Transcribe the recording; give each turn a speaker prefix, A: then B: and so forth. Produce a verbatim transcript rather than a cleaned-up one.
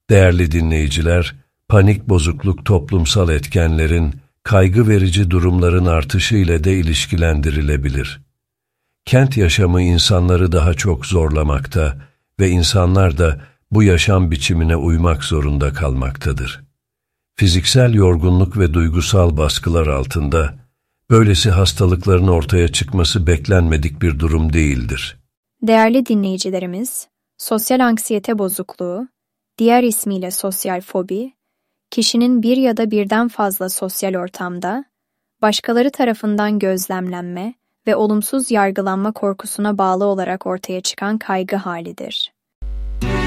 A: Değerli dinleyiciler, panik bozukluk toplumsal etkenlerin, kaygı verici durumların artışı ile de ilişkilendirilebilir. Kent yaşamı insanları daha çok zorlamakta ve insanlar da bu yaşam biçimine uymak zorunda kalmaktadır. Fiziksel yorgunluk ve duygusal baskılar altında, böylesi hastalıkların ortaya çıkması beklenmedik bir durum değildir.
B: Değerli dinleyicilerimiz, sosyal anksiyete bozukluğu, diğer ismiyle sosyal fobi, kişinin bir ya da birden fazla sosyal ortamda, başkaları tarafından gözlemlenme ve olumsuz yargılanma korkusuna bağlı olarak ortaya çıkan kaygı halidir.